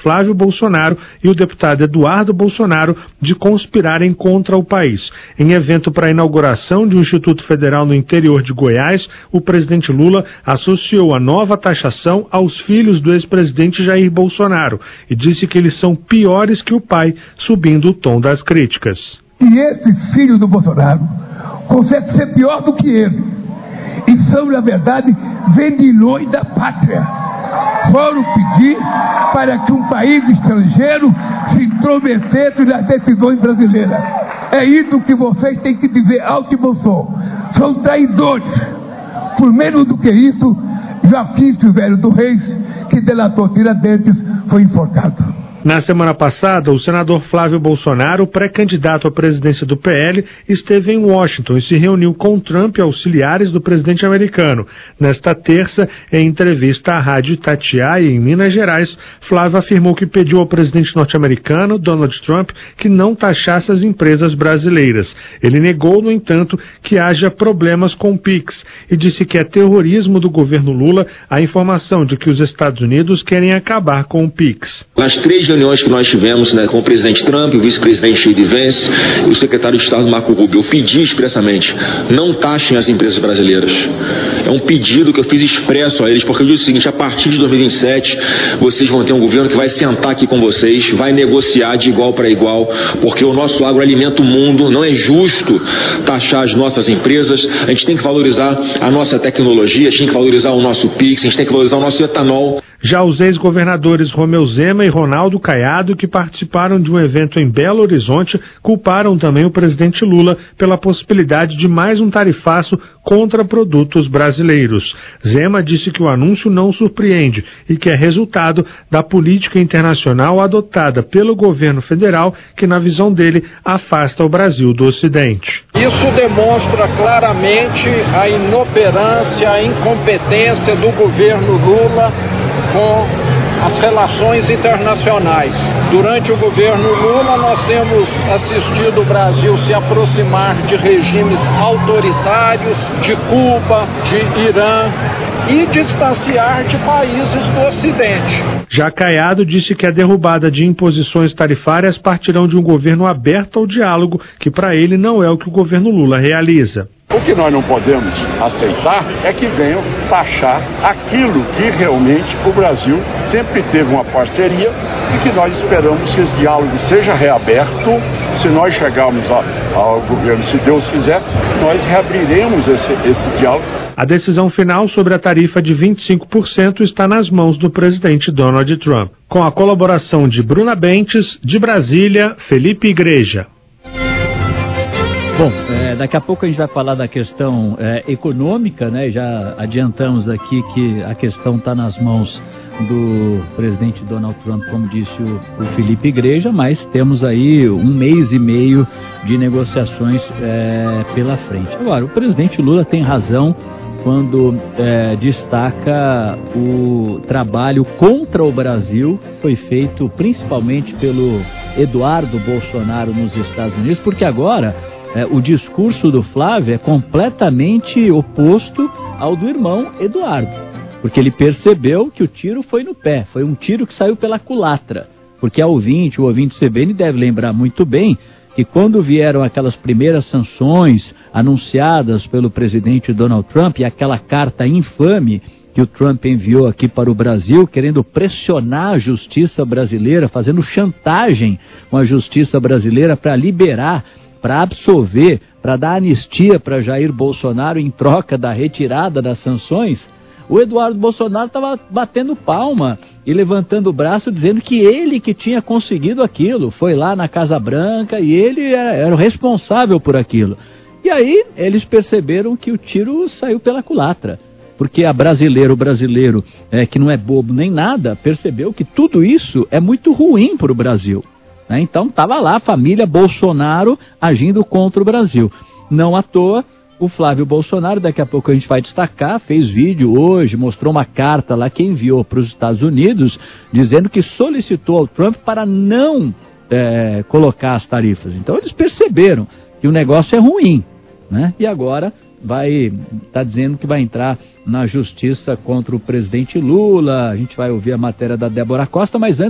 Flávio Bolsonaro e o deputado Eduardo Bolsonaro de conspirarem contra o país. Em evento para a inauguração de um Instituto Federal no interior de Goiás, o presidente Lula associou a nova taxação aos filhos do ex-presidente Jair Bolsonaro e disse que eles são piores que o pai, subindo o tom das críticas. E esses filhos do Bolsonaro conseguem ser pior do que ele. E são, na verdade, vendilhões da pátria. Foram pedir para que um país estrangeiro se intrometesse nas decisões brasileiras. É isso que vocês têm que dizer alto e bom som. São traidores. Por menos do que isso, Joaquim Silvério do Reis, que delatou Tiradentes, foi enforcado. Na semana passada, o senador Flávio Bolsonaro, pré-candidato à presidência do PL, esteve em Washington e se reuniu com Trump e auxiliares do presidente americano. Nesta terça, em entrevista à Rádio Itatiaia, em Minas Gerais, Flávio afirmou que pediu ao presidente norte-americano, Donald Trump, que não taxasse as empresas brasileiras. Ele negou, no entanto, que haja problemas com o PIX e disse que é terrorismo do governo Lula a informação de que os Estados Unidos querem acabar com o PIX. Nas 3 reuniões que nós tivemos, com o presidente Trump, o vice-presidente J.D. Vance e o secretário de Estado Marco Rubio, eu pedi expressamente, não taxem as empresas brasileiras. É um pedido que eu fiz expresso a eles, porque eu disse o seguinte: a partir de 2027, vocês vão ter um governo que vai sentar aqui com vocês, vai negociar de igual para igual, porque o nosso agro alimenta o mundo, não é justo taxar as nossas empresas, a gente tem que valorizar a nossa tecnologia, a gente tem que valorizar o nosso PIX, a gente tem que valorizar o nosso etanol. Já os ex-governadores Romeu Zema e Ronaldo Caiado, que participaram de um evento em Belo Horizonte, culparam também o presidente Lula pela possibilidade de mais um tarifaço contra produtos brasileiros. Zema disse que o anúncio não surpreende e que é resultado da política internacional adotada pelo governo federal, que, na visão dele, afasta o Brasil do Ocidente. Isso demonstra claramente a inoperância, a incompetência do governo Lula com as relações internacionais. Durante o governo Lula, nós temos assistido o Brasil se aproximar de regimes autoritários, de Cuba, de Irã, e distanciar de países do Ocidente. Já Caiado disse que a derrubada de imposições tarifárias partirão de um governo aberto ao diálogo, que para ele não é o que o governo Lula realiza. O que nós não podemos aceitar é que venham taxar aquilo que realmente o Brasil sempre teve uma parceria e que nós esperamos que esse diálogo seja reaberto. Se nós chegarmos ao governo, se Deus quiser, nós reabriremos esse diálogo. A decisão final sobre a tarifa de 25% está nas mãos do presidente Donald Trump. Com a colaboração de Bruna Bentes, de Brasília, Felipe Igreja. Bom, daqui a pouco a gente vai falar da questão econômica, né? Já adiantamos aqui que a questão está nas mãos do presidente Donald Trump, como disse o Felipe Igreja, mas temos aí 1 mês e meio de negociações pela frente. Agora, o presidente Lula tem razão quando destaca o trabalho contra o Brasil, foi feito principalmente pelo Eduardo Bolsonaro nos Estados Unidos, porque agora o discurso do Flávio é completamente oposto ao do irmão Eduardo, porque ele percebeu que o tiro foi no pé, foi um tiro que saiu pela culatra, porque o ouvinte CBN deve lembrar muito bem que quando vieram aquelas primeiras sanções anunciadas pelo presidente Donald Trump e aquela carta infame que o Trump enviou aqui para o Brasil, querendo pressionar a justiça brasileira, fazendo chantagem com a justiça brasileira para liberar, para absolver, para dar anistia para Jair Bolsonaro em troca da retirada das sanções, o Eduardo Bolsonaro estava batendo palma e levantando o braço, dizendo que ele que tinha conseguido aquilo, foi lá na Casa Branca e ele era o responsável por aquilo. E aí eles perceberam que o tiro saiu pela culatra, porque o brasileiro que não é bobo nem nada, percebeu que tudo isso é muito ruim para o Brasil. Então estava lá a família Bolsonaro agindo contra o Brasil. Não à toa, o Flávio Bolsonaro, daqui a pouco a gente vai destacar, fez vídeo hoje, mostrou uma carta lá que enviou para os Estados Unidos, dizendo que solicitou ao Trump para não colocar as tarifas. Então eles perceberam que o negócio é ruim, né? E agora está dizendo que vai entrar na justiça contra o presidente Lula. A gente vai ouvir a matéria da Débora Costa, mas antes